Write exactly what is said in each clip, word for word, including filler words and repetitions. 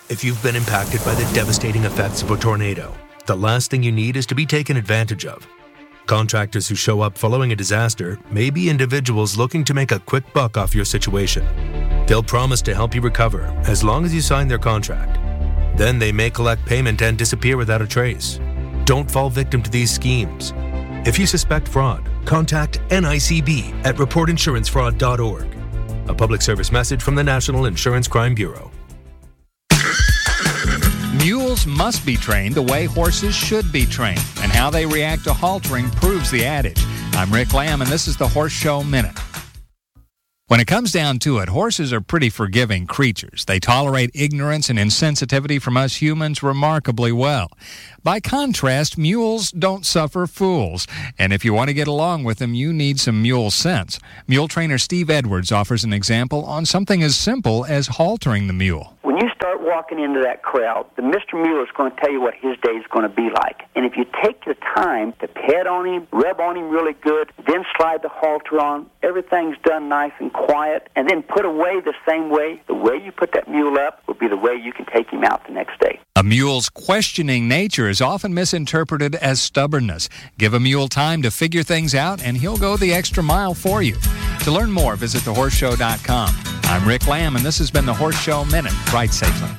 If you've been impacted by the devastating effects of a tornado, the last thing you need is to be taken advantage of. Contractors who show up following a disaster may be individuals looking to make a quick buck off your situation. They'll promise to help you recover as long as you sign their contract. Then they may collect payment and disappear without a trace. Don't fall victim to these schemes. If you suspect fraud, contact N I C B at report insurance fraud dot org. A public service message from the National Insurance Crime Bureau. Mules must be trained the way horses should be trained, and how they react to haltering proves the adage. I'm Rick Lamb, and this is the Horse Show Minute. When it comes down to it, horses are pretty forgiving creatures. They tolerate ignorance and insensitivity from us humans remarkably well. By contrast, mules don't suffer fools. And if you want to get along with them, you need some mule sense. Mule trainer Steve Edwards offers an example on something as simple as haltering the mule. When you start walking into that crowd, the Mister Mule is going to tell you what his day is going to be like. And if you take the time to pet on him, rub on him really good, then slide the halter on, everything's done nice and quiet, and then put away the same way, the way you put that mule up will be the way you can take him out the next day. A mule's questioning nature is often misinterpreted as stubbornness. Give a mule time to figure things out, and he'll go the extra mile for you. To learn more, visit the horse show dot com. I'm Rick Lamb, and this has been the Horse Show Minute. Ride safely.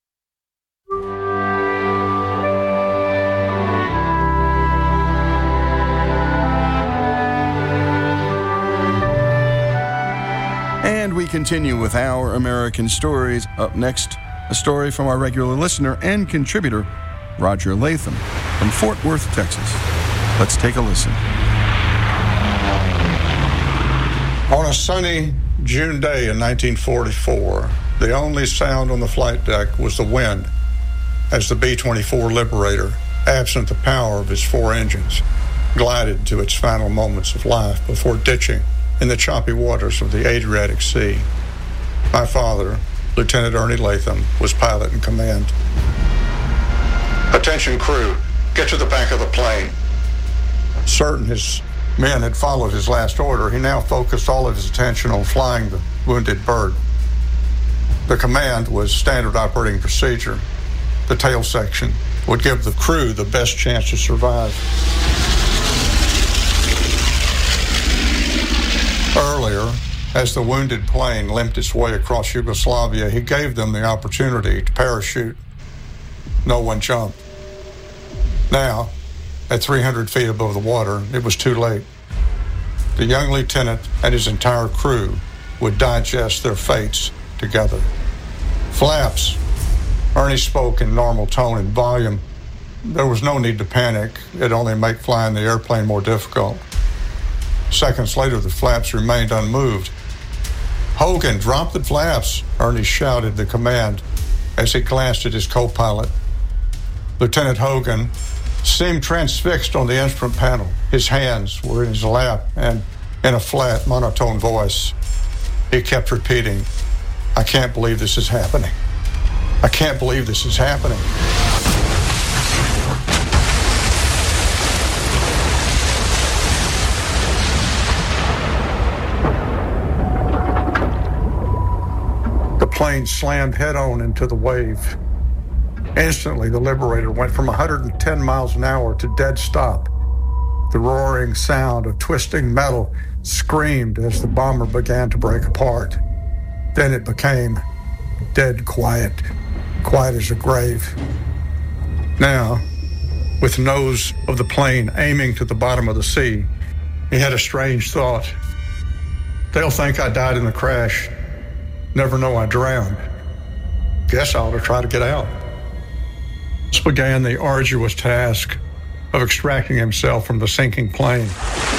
And we continue with our American stories. Up next, a story from our regular listener and contributor, Roger Latham, from Fort Worth, Texas. Let's take a listen. On a sunny June day in nineteen forty-four, the only sound on the flight deck was the wind as the B twenty-four Liberator, absent the power of its four engines, glided to its final moments of life before ditching in the choppy waters of the Adriatic Sea. My father, Lieutenant Ernie Latham, was pilot in command. Attention crew, get to the back of the plane. Certain his men had followed his last order, he now focused all of his attention on flying the wounded bird. The command was standard operating procedure. The tail section would give the crew the best chance to survive. Earlier, as the wounded plane limped its way across Yugoslavia, he gave them the opportunity to parachute. No one jumped. Now, at three hundred feet above the water, it was too late. The young lieutenant and his entire crew would digest their fates together. Flaps. Ernie spoke in normal tone and volume. There was no need to panic. It'd only make flying the airplane more difficult. Seconds later, the flaps remained unmoved. "Hogan, drop the flaps," Ernie shouted the command as he glanced at his co-pilot. Lieutenant Hogan seemed transfixed on the instrument panel. His hands were in his lap, and in a flat, monotone voice, he kept repeating, "I can't believe this is happening. I can't believe this is happening." The plane slammed head-on into the wave. Instantly, the Liberator went from one hundred ten miles an hour to dead stop. The roaring sound of twisting metal screamed as the bomber began to break apart. Then it became dead quiet, quiet as a grave. Now, with the nose of the plane aiming to the bottom of the sea, he had a strange thought. They'll think I died in the crash, never know I drowned. Guess I ought to try to get out. This began the arduous task of extracting himself from the sinking plane.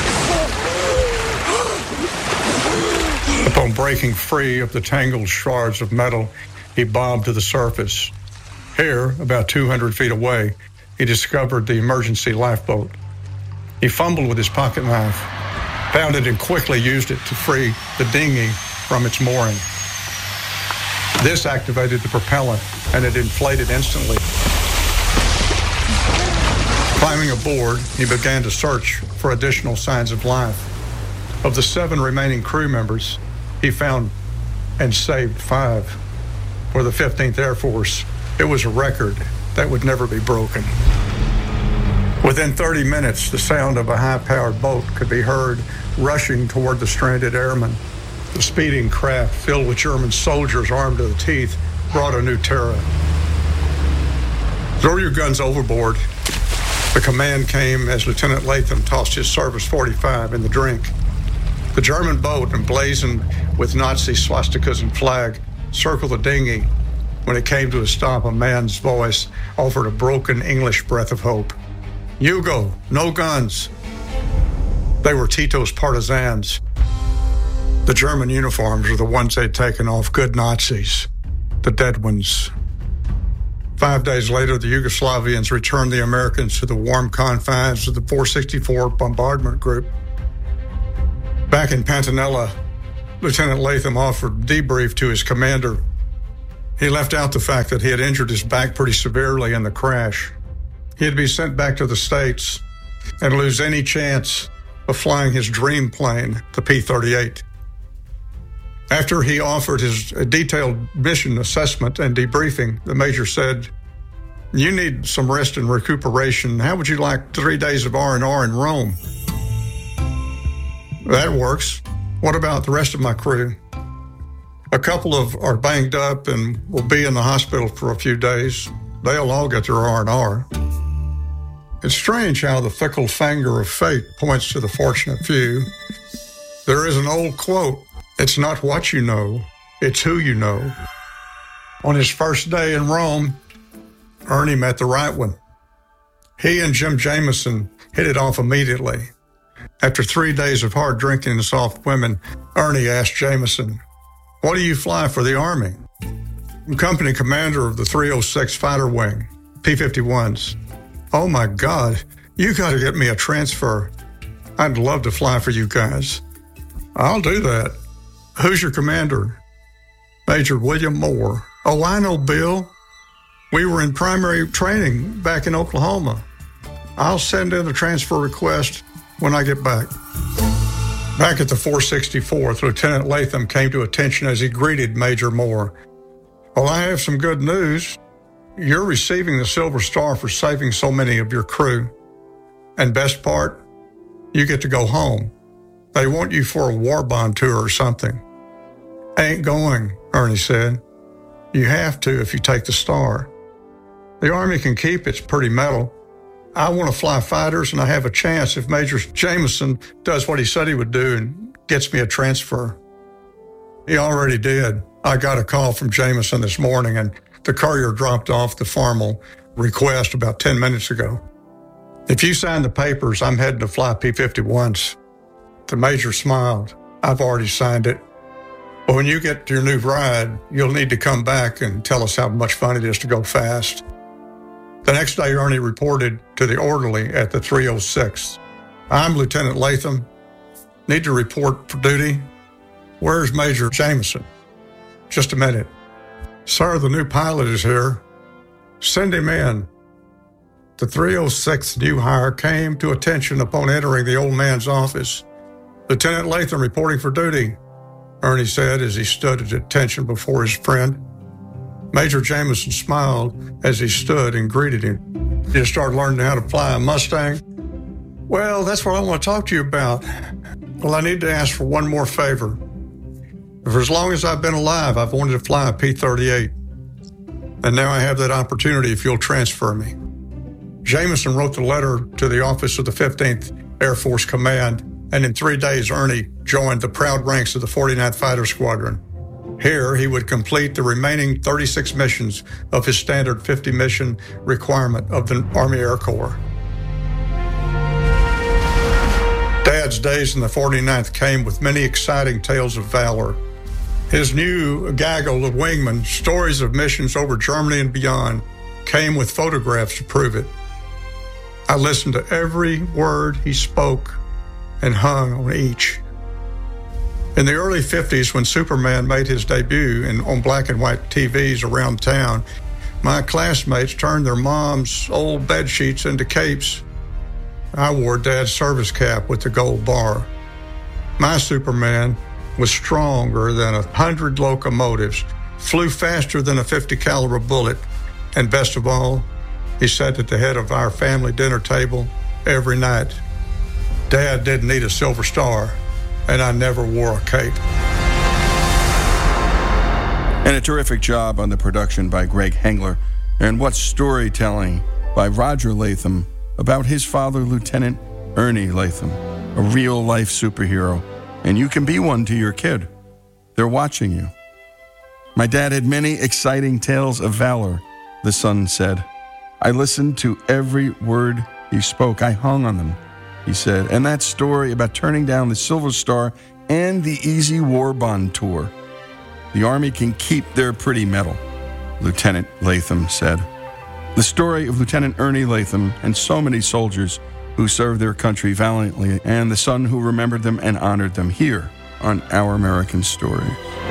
Upon breaking free of the tangled shards of metal, he bobbed to the surface. Here, about two hundred feet away, he discovered the emergency lifeboat. He fumbled with his pocket knife, found it, and quickly used it to free the dinghy from its mooring. This activated the propellant, and it inflated instantly. Climbing aboard, he began to search for additional signs of life. Of the seven remaining crew members, he found and saved five. For the fifteenth Air Force, It was a record that would never be broken. Within thirty minutes, the sound of a high-powered boat could be heard rushing toward the stranded airmen. The speeding craft, filled with German soldiers armed to the teeth, brought a new terror. Throw your guns overboard. The command came as Lieutenant Latham tossed his Service forty-five in the drink. The German boat, emblazoned with Nazi swastikas and flag, circled the dinghy. When it came to a stop, a man's voice offered a broken English breath of hope. Hugo, no guns. They were Tito's partisans. The German uniforms were the ones they'd taken off, good Nazis, the dead ones. Five days later, the Yugoslavians returned the Americans to the warm confines of the four sixty-four Bombardment Group. Back in Pantanella, Lieutenant Latham offered a debrief to his commander. He left out the fact that he had injured his back pretty severely in the crash. He'd be sent back to the States and lose any chance of flying his dream plane, the P thirty-eight. After he offered his detailed mission assessment and debriefing, the major said, "You need some rest and recuperation. How would you like three days of R and R in Rome?" "That works. What about the rest of my crew?" "A couple of are banged up and will be in the hospital for a few days. They'll all get their R and R. It's strange how the fickle finger of fate points to the fortunate few. There is an old quote, "It's not what you know, it's who you know." On his first day in Rome, Ernie met the right one. He and Jim Jameson hit it off immediately. After three days of hard drinking and soft women, Ernie asked Jameson, "What do you fly for the Army?" "I'm company commander of the three oh six Fighter Wing, P fifty-ones. "Oh my God, you got to get me a transfer. I'd love to fly for you guys." "I'll do that. Who's your commander?" "Major William Moore." "Oh, I know Bill. We were in primary training back in Oklahoma. I'll send in the transfer request when I get back." Back at the four sixty-fourth, Lieutenant Latham came to attention as he greeted Major Moore. "Well, I have some good news. You're receiving the Silver Star for saving so many of your crew. And best part, you get to go home. They want you for a war bond tour or something." "Ain't going," Ernie said. "You have to if you take the Star. The Army can keep its pretty metal. I want to fly fighters, and I have a chance if Major Jameson does what he said he would do and gets me a transfer." He already did. I got a call from Jameson this morning, and the courier dropped off the formal request about ten minutes ago. "If you sign the papers, I'm heading to fly P fifty-ones. The major smiled. "I've already signed it. But when you get your new ride, you'll need to come back and tell us how much fun it is to go fast." The next day, Ernie reported to the orderly at the three oh six. "I'm Lieutenant Latham. Need to report for duty. Where's Major Jameson?" "Just a minute." "Sir, the new pilot is here. Send him in." The three oh sixth new hire came to attention upon entering the old man's office. "Lieutenant Latham reporting for duty," Ernie said as he stood at attention before his friend. Major Jameson smiled as he stood and greeted him. "You started learning how to fly a Mustang?" "Well, that's what I want to talk to you about. Well, I need to ask for one more favor. For as long as I've been alive, I've wanted to fly a P thirty-eight. And now I have that opportunity if you'll transfer me." Jameson wrote the letter to the office of the fifteenth Air Force Command, and in three days, Ernie joined the proud ranks of the forty-ninth Fighter Squadron. Here, he would complete the remaining thirty-six missions of his standard fifty mission requirement of the Army Air Corps. Dad's days in the forty-ninth came with many exciting tales of valor. His new gaggle of wingmen, stories of missions over Germany and beyond, came with photographs to prove it. I listened to every word he spoke and hung on each. In the early fifties, when Superman made his debut in, on black and white T Vs around town, my classmates turned their mom's old bed sheets into capes. I wore Dad's service cap with the gold bar. My Superman was stronger than a hundred locomotives, flew faster than a fifty caliber bullet, And best of all, he sat at the head of our family dinner table every night. Dad didn't need a Silver Star, and I never wore a cape. And a terrific job on the production by Greg Hengler. And what storytelling by Roger Latham about his father, Lieutenant Ernie Latham, a real-life superhero. And you can be one to your kid. They're watching you. My dad had many exciting tales of valor, the son said. I listened to every word he spoke. I hung on them, he said. And that story about turning down the Silver Star and the Easy War Bond Tour. The Army can keep their pretty medal, Lieutenant Latham said. The story of Lieutenant Ernie Latham and so many soldiers who served their country valiantly, and the son who remembered them and honored them here on Our American Stories.